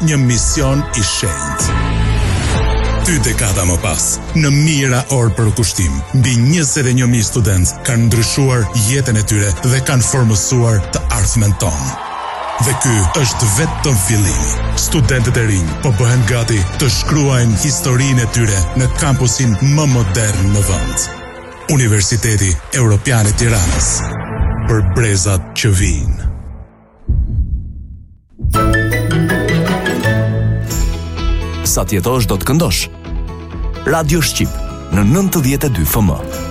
një mision I shenjtë. 2 dekada më pas, në mijëra orë për kushtim, mbi 21.000 studentë kanë ndryshuar jetën e tyre dhe kanë formësuar të ardhmen tonë. Dhe ky është vetëm fillimi. Studentët e rinj po bëhen gati të shkruajnë historinë e tyre në kampusin më modern në vend. Universiteti Evropian I Tiranës. Për brezat që vijnë. Sa t'jetosh do të këndosh. Radio Shqip në 92 FM.